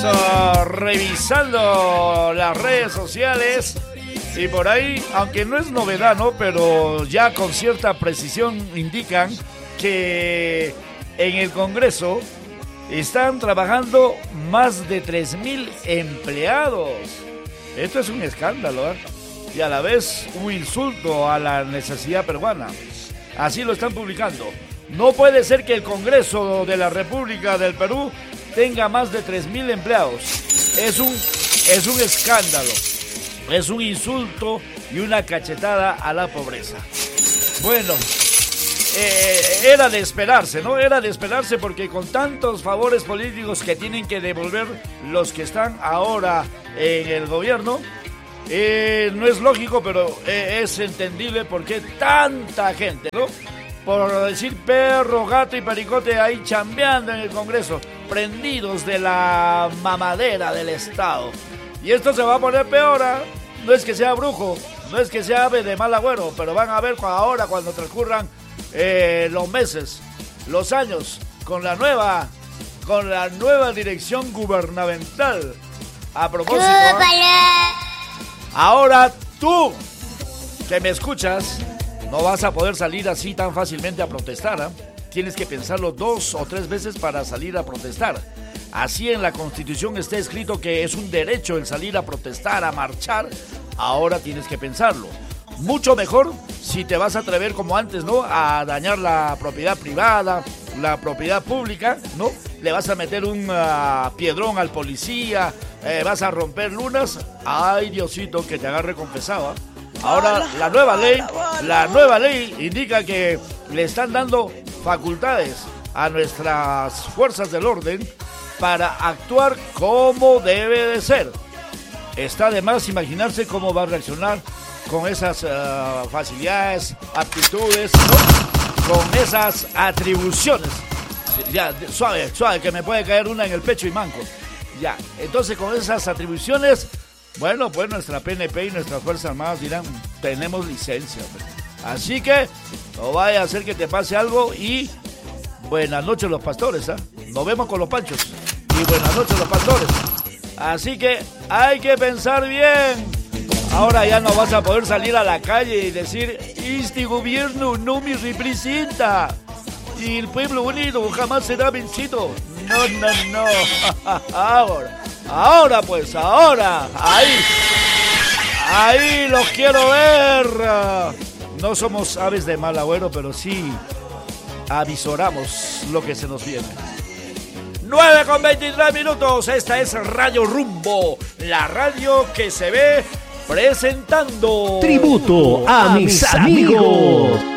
revisando las redes sociales y por ahí, aunque no es novedad, ¿no? Pero ya con cierta precisión indican que en el Congreso están trabajando más de 3,000 empleados. Esto es un escándalo, ¿eh? Y a la vez un insulto a la necesidad peruana. Así lo están publicando. No puede ser que el Congreso de la República del Perú tenga más de 3,000 empleados. Es un escándalo. Es un insulto y una cachetada a la pobreza. Bueno, era de esperarse, ¿no? Era de esperarse porque con tantos favores políticos que tienen que devolver los que están ahora en el gobierno, no es lógico, pero es entendible por qué tanta gente, ¿no? Por decir perro, gato y pericote ahí chambeando en el Congreso, prendidos de la mamadera del Estado. Y esto se va a poner peor, ¿eh? No es que sea brujo, no es que sea ave de mal agüero, pero van a ver ahora cuando transcurran los meses, los años, con la nueva dirección gubernamental. A propósito, ahora tú, que me escuchas, no vas a poder salir así tan fácilmente a protestar, ¿eh? Tienes que pensarlo 2 o 3 veces para salir a protestar. Así en la Constitución está escrito que es un derecho el salir a protestar, a marchar. Ahora tienes que pensarlo. Mucho mejor si te vas a atrever como antes, ¿no? A dañar la propiedad privada, la propiedad pública, ¿no? Le vas a meter un piedrón al policía, vas a romper lunas. Ay, Diosito, que te agarre confesado, ¿eh? Ahora la nueva ley indica que le están dando facultades a nuestras fuerzas del orden para actuar como debe de ser. Está de más imaginarse cómo va a reaccionar con esas facilidades, aptitudes, ¿no? Con esas atribuciones. Ya, suave, que me puede caer una en el pecho y manco. Ya, entonces con esas atribuciones, bueno, pues nuestra PNP y nuestras Fuerzas Armadas dirán, tenemos licencia. Así que no vaya a hacer que te pase algo y buenas noches los pastores, ¿eh? Nos vemos con los panchos y buenas noches los pastores. Así que hay que pensar bien. Ahora ya no vas a poder salir a la calle y decir, este gobierno no me representa y el pueblo unido jamás será vencido. No. Ahora, ahí los quiero ver. No somos aves de mal agüero, pero sí avisoramos lo que se nos viene. 9:23. Esta es Radio Rumbo, la radio que se ve presentando tributo a mis amigos.